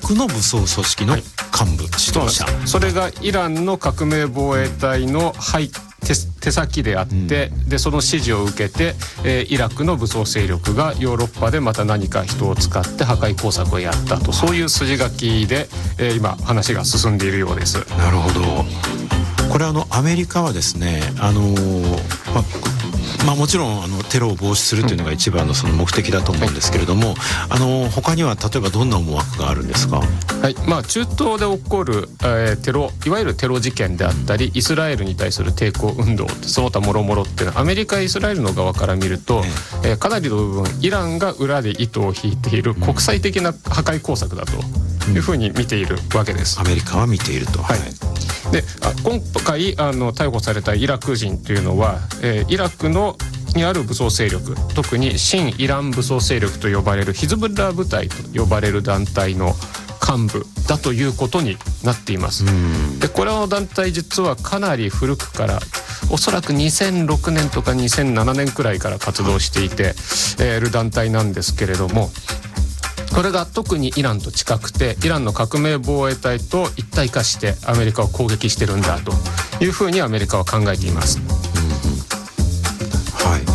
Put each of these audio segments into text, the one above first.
クの武装組織の幹部、指導者、 それがイランの革命防衛隊の手先であって、でその指示を受けて、イラクの武装勢力がヨーロッパでまた何か人を使って破壊工作をやったと、そういう筋書きで、今話が進んでいるようです。 なるほど。これアメリカはですね、もちろんテロを防止するというのが一番のその目的だと思うんですけれども、他には例えばどんな思惑があるんですか？ はい、中東で起こる、テロ、いわゆるテロ事件であったり、イスラエルに対する抵抗運動、その他もろもろっていうのはアメリカ、イスラエルの側から見ると、かなりの部分イランが裏で糸を引いている国際的な破壊工作だというふうに見ているわけです。 アメリカは見ていると。 はい。で今回逮捕されたイラク人というのは、イラクにある武装勢力、特に親イラン武装勢力と呼ばれるヒズブラ部隊と呼ばれる団体の幹部だということになっています。でこれの団体実はかなり古くから、おそらく2006年とか2007年くらいから活動していている団体なんですけれども、これが特にイランと近くて、イランの革命防衛隊と一体化してアメリカを攻撃してるんだというふうにアメリカは考えています。 はい。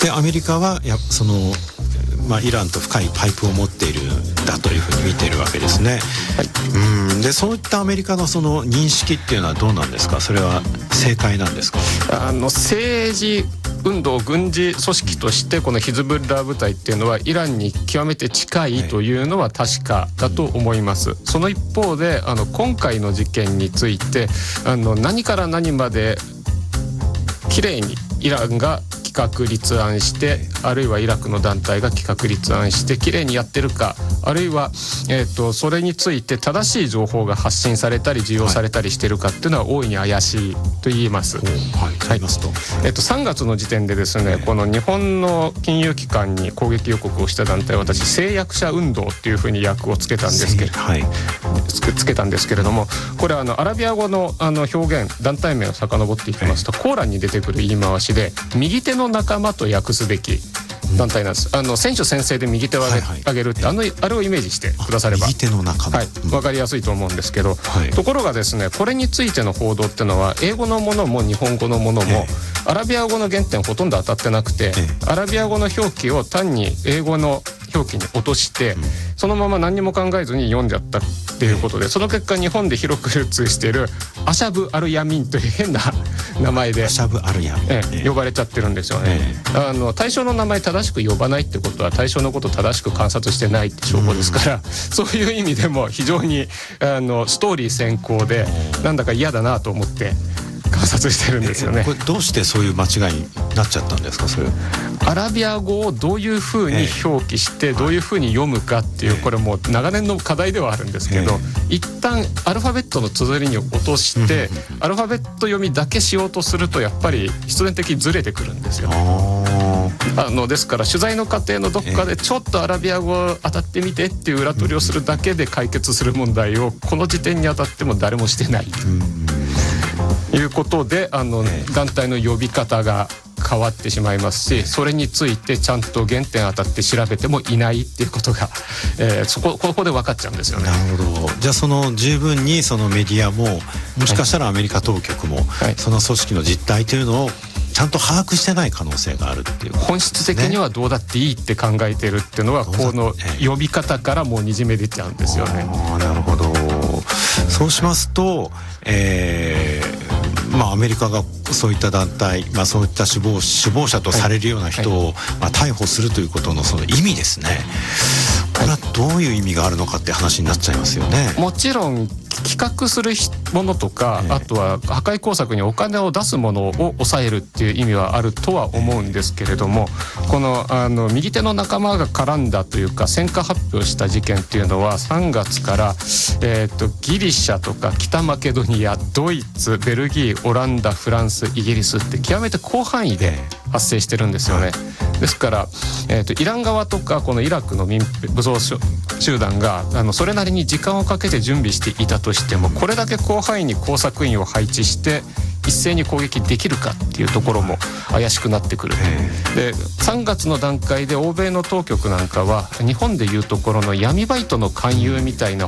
でアメリカはイランと深いパイプを持っているんだというふうに見ているわけですね。はい。でそういったアメリカのその認識っていうのはどうなんですか？それは正解なんですか？ 政治運動、軍事組織としてこのヒズブラ部隊っていうのはイランに極めて近いというのは確かだと思います。その一方で今回の事件について何から何まできれいにイランが企画立案して、あるいはイラクの団体が企画立案してきれいにやってるか、あるいは、それについて正しい情報が発信されたり受容されたりしてるかっていうのは大いに怪しいと言います。はい。3月の時点でですね、この日本の金融機関に攻撃予告をした団体、私誓約者運動っていうふうに訳をつけたんですけれども、つけたんですけれども、これはアラビア語の表現、団体名を遡っていきますと、コーランに出てくる言い回しで右手の仲間と訳すべき団体なんです。選手宣誓で右手を上げるって、あれをイメージしてくだされば、 右手の仲間、 分かりやすいと思うんですけど、ところがですね、これについての報道ってのは英語のものも日本語のものも、アラビア語の原点ほとんど当たってなくて、アラビア語の表記を単に英語の表記に落として、そのまま何にも考えずに読んじゃったっていうことで、その結果日本で広く流通しているアシャブ・アル・ヤミンという変な名前でアシャブ・アル・ヤミン、 呼ばれちゃってるんですよね。対象の名前正しく呼ばないってことは対象のことを正しく観察してないって証拠ですから、そういう意味でも非常にストーリー先行でなんだか嫌だなと思って観察してるんですよね。 これどうしてそういう間違いになっちゃったんですか？それアラビア語をどういうふうに表記してどういうふうに読むかっていう、これもう長年の課題ではあるんですけど、一旦アルファベットの綴りに落としてアルファベット読みだけしようとすると、やっぱり必然的にずれてくるんですよ。ですから取材の過程のどっかでちょっとアラビア語当たってみてっていう裏取りをするだけで解決する問題をこの時点に当たっても誰もしてないということで、団体の呼び方が変わってしまいますし、それについてちゃんと原点当たって調べてもいないっていうことが、ここで分かっちゃうんですよね。 なるほど。じゃあ十分にそのメディアも、もしかしたらアメリカ当局も、その組織の実態というのをちゃんと把握してない可能性があるっていう、 本質的にはどうだっていいって考えてるっていうのは、この呼び方からもうにじめ出ちゃうんですよね。 なるほど。そうしますと、アメリカがそういった団体、そういった首謀者とされるような人を、逮捕するということのその意味ですね。これはどういう意味があるのかって話になっちゃいますよね。 もちろん企画するものとか、あとは破壊工作にお金を出すものを抑えるっていう意味はあるとは思うんですけれども、この右手の仲間が絡んだというか戦果発表した事件っていうのは3月から、ギリシャとか北マケドニア、ドイツ、ベルギー、オランダ、フランス、イギリスって極めて広範囲で発生してるんですよね。ですから、イラン側とかこのイラクの武装集団がそれなりに時間をかけて準備していたとしても、これだけ広範囲に工作員を配置して一斉に攻撃できるかっていうところも怪しくなってくる。で3月の段階で欧米の当局なんかは日本でいうところの闇バイトの勧誘みたいな